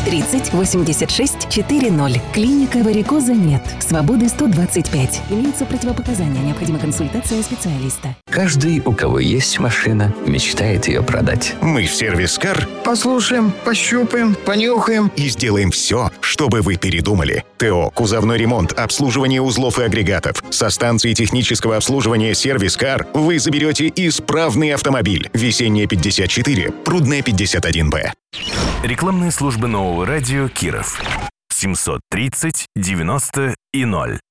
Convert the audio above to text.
30 86 40. Клиника варикоза нет. Свободы 125. Имеются противопоказания. Необходима консультация специалиста. Каждый, у кого есть машина, мечтает ее продать. Мы в сервис-кар послушаем, пощупаем, понюхаем и сделаем все, чтобы вы передумали. ТО, кузовной ремонт, обслуживание узлов и агрегатов. Со станции технического обслуживания «Сервис-Кар» вы заберете исправный автомобиль. Весенняя 54, Прудная 51Б. Рекламные службы нового радио Киров. 730 90 и 0.